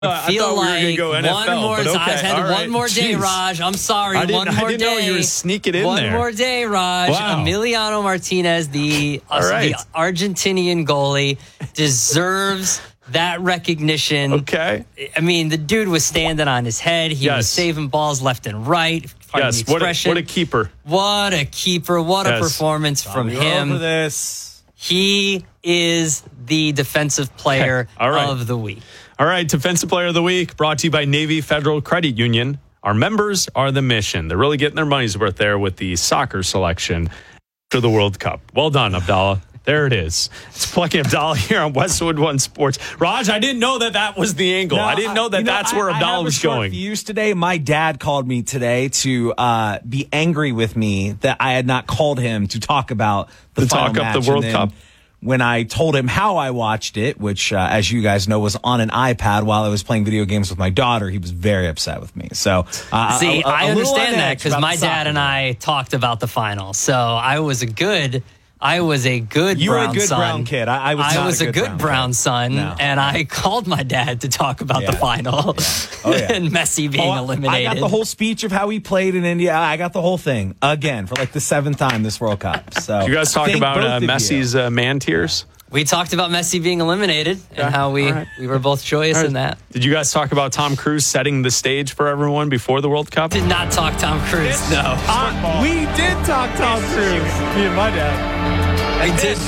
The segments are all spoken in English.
I feel like one more time. I had one more day, Raj. I'm sorry. I didn't know you were sneaking in there. One more day, Raj. Wow. Emiliano Martinez, the Argentinian goalie, deserves that recognition. Okay. I mean, the dude was standing on his head. He was saving balls left and right. Yes, what a keeper. What a keeper. What a performance from him. Over this. He is the defensive player of the week. All right, Defensive Player of the Week brought to you by Navy Federal Credit Union. Our members are the mission. They're really getting their money's worth there with the soccer selection for the World Cup. Well done, Abdallah. There it is. It's Plucky Abdallah here on Westwood One Sports. Raj, I didn't know that was the angle. I didn't know that's where Abdallah was going. Fuse today. My dad called me today to be angry with me that I had not called him to talk about the final match. The World Cup. When I told him how I watched it, which, as you guys know, was on an iPad while I was playing video games with my daughter, he was very upset with me. So, I understand that because my dad and I talked about the final. So I was a good You were a good brown kid. I was a good brown son, and I called my dad to talk about the final and Messi being eliminated. I got the whole speech of how he played in India. I got the whole thing again for like the 7th time this World Cup. So you guys talk about Messi's man tears? We talked about Messi being eliminated and how we were both joyous in that. Did you guys talk about Tom Cruise setting the stage for everyone before the World Cup? Did not talk Tom Cruise. No. We did talk Tom Cruise. Me and my dad. I did.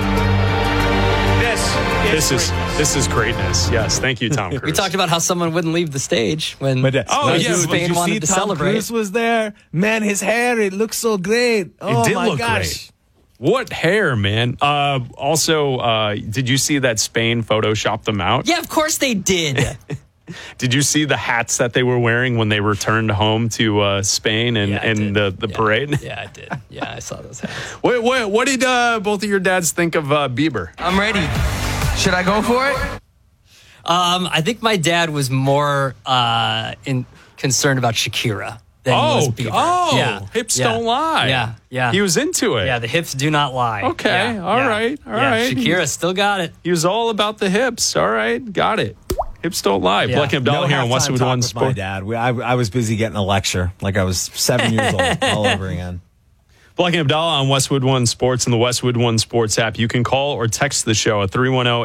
This is greatness. Yes, thank you, Tom Cruise. We talked about how someone wouldn't leave the stage when Spain wanted to celebrate. Cruise was there. Man, his hair, it looked so great. Oh, it did look great. What hair, man. Also, did you see that Spain photoshopped them out? Yeah, of course they did. Did you see the hats that they were wearing when they returned home to Spain and the parade? Yeah, I did. Yeah, I saw those hats. What did both of your dads think of Bieber? I'm ready. Should I go for it? I think my dad was more concerned about Shakira. Hips don't lie. Yeah. He was into it. Yeah, the hips do not lie. Okay, all right. Shakira still got it. He was all about the hips. All right, got it. Hips don't lie. Plucky Abdallah here on Westwood One Sports. My dad. I was busy getting a lecture like I was 7 years old all over again. Plucky Abdallah on Westwood One Sports and the Westwood One Sports app. You can call or text the show at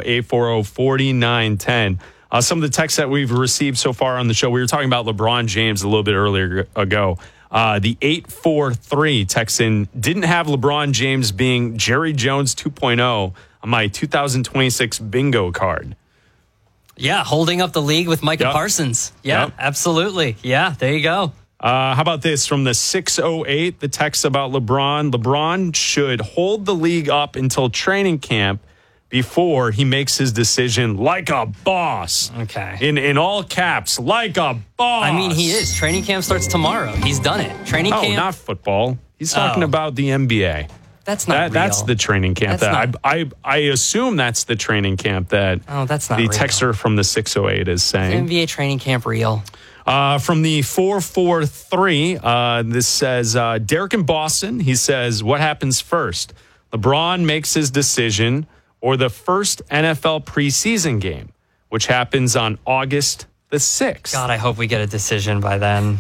310-840-4910. Some of the texts that we've received so far on the show, we were talking about LeBron James a little bit earlier ago. The 843 texts in, didn't have LeBron James being Jerry Jones 2.0 on my 2026 bingo card. Yeah, holding up the league with Micah Parsons. Yeah, absolutely. Yeah, there you go. How about this from the 608, the text about LeBron. LeBron should hold the league up until training camp before he makes his decision like a boss. Okay. In all caps, like a boss. I mean, he is. Training camp starts tomorrow. He's done it. Training camp. No, not football. He's talking about the NBA. That's not real. That's the training camp. I assume that's the training camp that that's not the real. Texter from the 608 is saying. Is NBA training camp real? From the 443, this says, Derek in Boston, he says, what happens first? LeBron makes his decision or the first NFL preseason game, which happens on August the 6th. God, I hope we get a decision by then.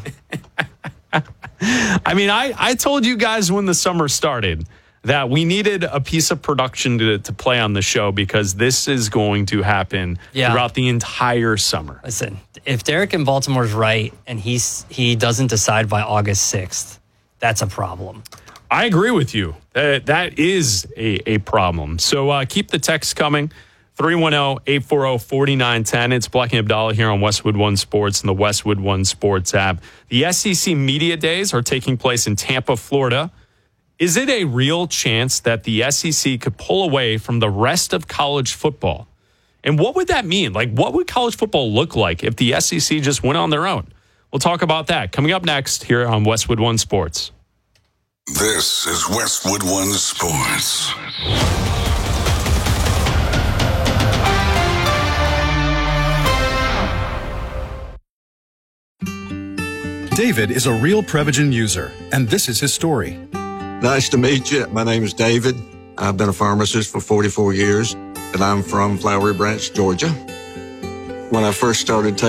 I mean, I told you guys when the summer started that we needed a piece of production to play on the show because this is going to happen throughout the entire summer. Listen, if Derek in Baltimore's right and he doesn't decide by August 6th, that's a problem. I agree with you. That is a problem. So keep the text coming. 310-840-4910. It's Plucky Abdallah here on Westwood One Sports and the Westwood One Sports app. The SEC Media Days are taking place in Tampa, Florida. Is it a real chance that the SEC could pull away from the rest of college football? And what would that mean? Like, what would college football look like if the SEC just went on their own? We'll talk about that coming up next here on Westwood One Sports. This is Westwood One Sports. David is a real Prevagen user, and this is his story. Nice to meet you. My name is David. I've been a pharmacist for 44 years, and I'm from Flowery Branch, Georgia. when I first started